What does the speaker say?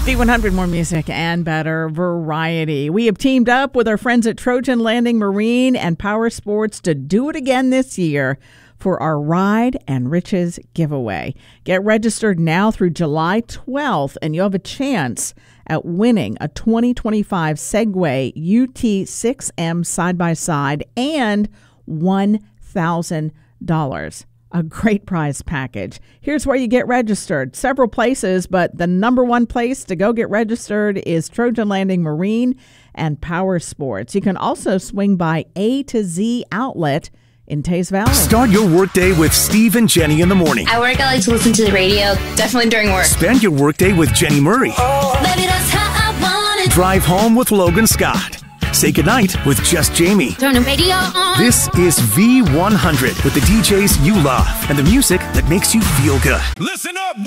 V100, more music and better variety. We have teamed up with our friends at Trojan Landing Marine and Power Sports to do it again this year for our Ride and Riches giveaway. Get registered now through July 12th, and you'll have a chance at winning a 2025 Segway UT6M side-by-side and $1,000. A great prize package. Here's where you get registered. Several places, but the number one place to go get registered is Trojan Landing Marine and Power Sports. You can also swing by A to Z Outlet in Tays Valley. Start your workday with Steve and Jenny in the morning. At work, I like to listen to the radio, definitely during work. Spend your workday with Jenny Murray. Oh, baby, that's how I want it. Drive home with Logan Scott. Say goodnight with Just Jamie. Turn the radio on. This is V100 with the DJs you love and the music that makes you feel good. Listen up.